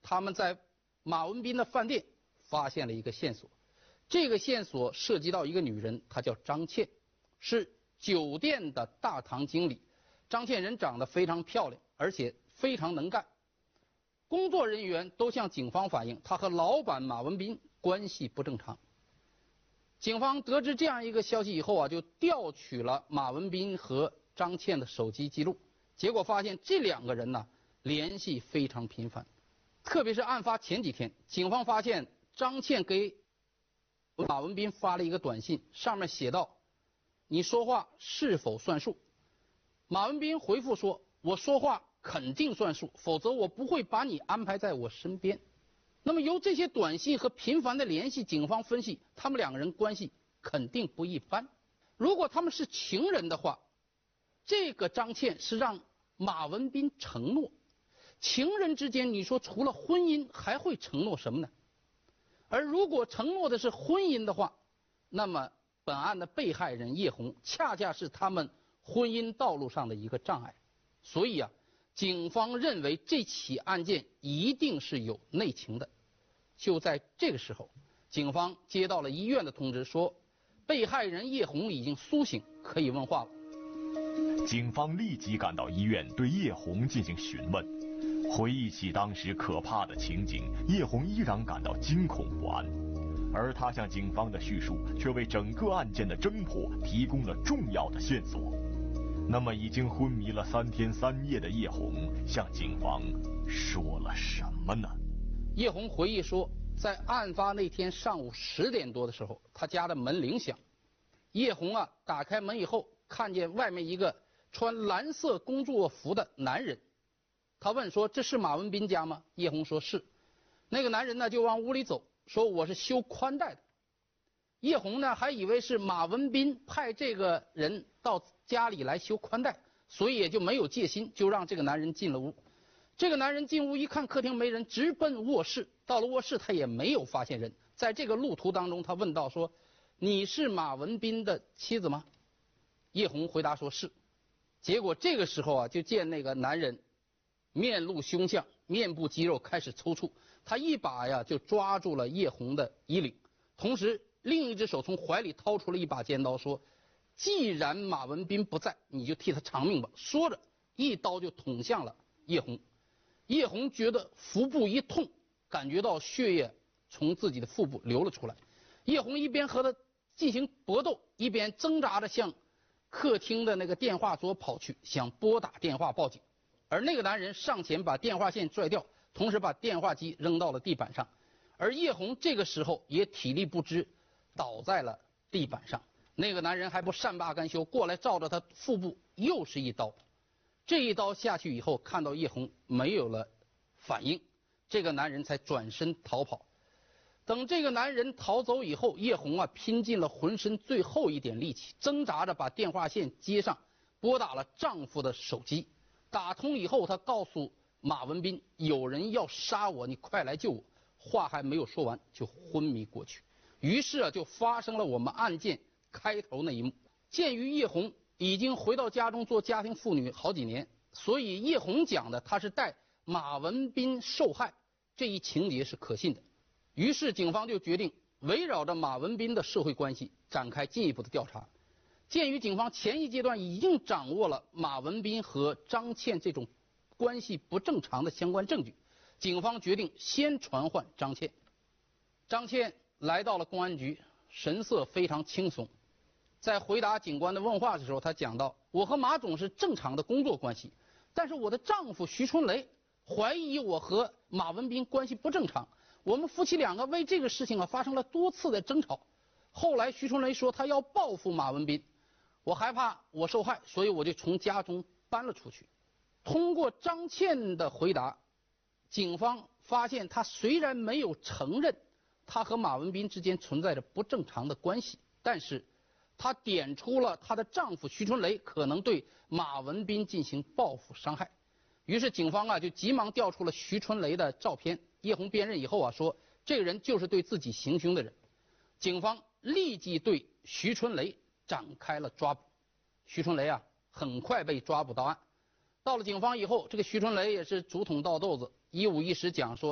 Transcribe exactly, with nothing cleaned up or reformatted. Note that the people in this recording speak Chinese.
他们在马文斌的饭店发现了一个线索，这个线索涉及到一个女人，她叫张倩，是酒店的大堂经理。张倩人长得非常漂亮，而且非常能干。工作人员都向警方反映，她和老板马文斌关系不正常。警方得知这样一个消息以后啊，就调取了马文斌和张倩的手机记录，结果发现这两个人呢联系非常频繁。特别是案发前几天，警方发现张倩给马文斌发了一个短信，上面写道：“你说话是否算数？”马文斌回复说：“我说话肯定算数，否则我不会把你安排在我身边。”那么由这些短信和频繁的联系，警方分析他们两个人关系肯定不一般。如果他们是情人的话，这个张倩是让马文斌承诺。情人之间，你说除了婚姻还会承诺什么呢？而如果承诺的是婚姻的话，那么本案的被害人叶红恰恰是他们婚姻道路上的一个障碍。所以啊，警方认为这起案件一定是有内情的。就在这个时候，警方接到了医院的通知，说被害人叶红已经苏醒，可以问话了。 警方立即赶到医院，对叶红进行询问。回忆起当时可怕的情景，叶红依然感到惊恐不安，而他向警方的叙述却为整个案件的侦破提供了重要的线索。那么，已经昏迷了三天三夜的叶红向警方说了什么呢？ 叶红回忆说，在案发那天上午十点多的时候，他家的门铃响。叶红啊，打开门以后，看见外面一个穿蓝色工作服的男人。他问说：“这是马文斌家吗？”叶红说是。那个男人呢就往屋里走，说：“我是修宽带的。”叶红呢还以为是马文斌派这个人到家里来修宽带，所以也就没有戒心，就让这个男人进了屋。这个男人进屋一看客厅没人，直奔卧室。到了卧室，他也没有发现人。在这个路途当中，他问道说：“你是马文斌的妻子吗？”叶红回答说是。结果这个时候啊，就见那个男人面露凶相，面部肌肉开始抽搐，他一把呀就抓住了叶红的衣领，同时另一只手从怀里掏出了一把尖刀，说：“既然马文斌不在，你就替他偿命吧。”说着一刀就捅向了叶红。叶红觉得腹部一痛，感觉到血液从自己的腹部流了出来。叶红一边和他进行搏斗，一边挣扎着向客厅的那个电话桌跑去，想拨打电话报警。而那个男人上前把电话线拽掉，同时把电话机扔到了地板上。而叶红这个时候也体力不支，倒在了地板上。那个男人还不善罢甘休，过来照着他腹部又是一刀。这一刀下去以后，看到叶红没有了反应，这个男人才转身逃跑。等这个男人逃走以后，叶红啊拼尽了浑身最后一点力气，挣扎着把电话线接上，拨打了丈夫的手机。打通以后，她告诉马文斌：“有人要杀我，你快来救我。”话还没有说完，就昏迷过去。于是啊，就发生了我们案件开头那一幕。鉴于叶红已经回到家中做家庭妇女好几年，所以叶红讲的她是代马文斌受害这一情节是可信的。于是警方就决定围绕着马文斌的社会关系展开进一步的调查。鉴于警方前一阶段已经掌握了马文斌和张倩这种关系不正常的相关证据，警方决定先传唤张倩。张倩来到了公安局，神色非常轻松。在回答警官的问话的时候，她讲到：“我和马总是正常的工作关系，但是我的丈夫徐春雷怀疑我和马文斌关系不正常，我们夫妻两个为这个事情啊发生了多次的争吵。后来徐春雷说他要报复马文斌，我害怕我受害，所以我就从家中搬了出去。”通过张倩的回答，警方发现她虽然没有承认她和马文斌之间存在着不正常的关系，但是她点出了她的丈夫徐春雷可能对马文斌进行报复伤害。于是警方啊就急忙调出了徐春雷的照片。叶红辨认以后啊说，这个人就是对自己行凶的人。警方立即对徐春雷展开了抓捕。徐春雷啊很快被抓捕到案。到了警方以后，这个徐春雷也是竹筒倒豆子，一五一十讲说